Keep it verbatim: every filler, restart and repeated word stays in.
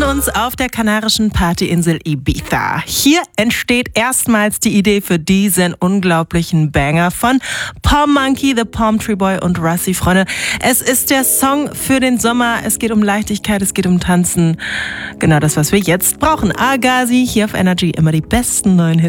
befinden uns auf der kanarischen Partyinsel Ibiza. Hier entsteht erstmals die Idee für diesen unglaublichen Banger von Palm Monkey, The Palm Tree Boy und Russi. Freunde, es ist der Song für den Sommer. Es geht um Leichtigkeit, es geht um Tanzen. Genau das, was wir jetzt brauchen. Agazi hier auf Energy, immer die besten neuen Hits.